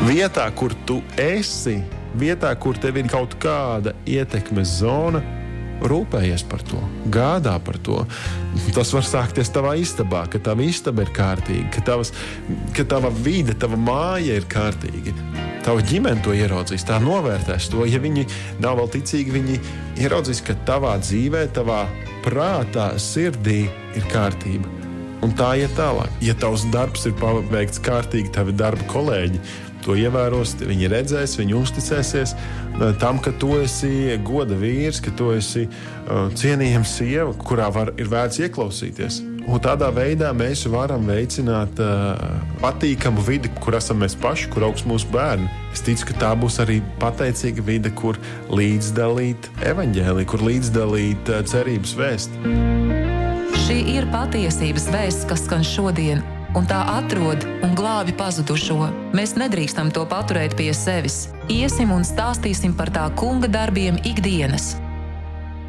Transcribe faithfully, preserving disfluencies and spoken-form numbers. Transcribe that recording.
Vietā, kur tu esi, vietā, kur tev ir kaut kāda ietekmes zona, rūpējies par to, gādā par to. Tas var sākties tavā istabā, ka tava istaba ir kārtīga, ka, tavas, ka tava vide, tava māja ir kārtīga. Tava ģimene to ieraudzīs, tā novērtēs to. Ja viņi nav vēl ticīgi, viņi ieraudzīs, ka tavā dzīvē, tavā prātā, sirdī ir kārtība. Un tā iet tālāk. Ja tavs darbs ir paveikts kārtīgi, tavi darba kolēģi to ievēros, viņi redzēs, viņi uzticēsies tam, ka tu esi goda vīrs, ka tu esi uh, cienījama sieva, kurā var, ir vērts ieklausīties. Un tādā veidā mēs varam veicināt uh, patīkamu vidi, kur esam mēs paši, kur augs mūsu bērni. Es ticu, ka tā būs arī pateicīga vide, kur līdzdalīt evaņģēliju, kur līdzdalīt uh, cerības vēstu. Šī ir patiesības vēsts, kas skan šodien, un tā atrod un glābi pazudušo. Mēs nedrīkstam to paturēt pie sevis. Iesim un stāstīsim par tā kunga darbiem ikdienas.